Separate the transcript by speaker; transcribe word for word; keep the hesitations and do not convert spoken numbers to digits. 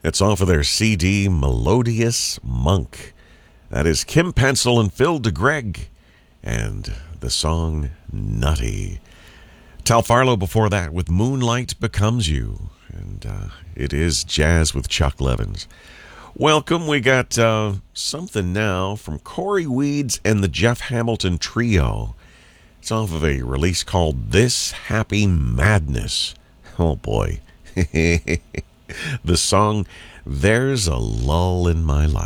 Speaker 1: It's off of their C D, Melodious Monk. That is Kim Pencil and Phil DeGreg. And the song, Nutty. Tal Farlow before that with Moonlight Becomes You. And uh, it is jazz with Chuck Levins. Welcome. We got uh, something now from Corey Weeds and the Jeff Hamilton Trio. It's off of a release called This Happy Madness. Oh, boy. The song, There's a Lull in My Life.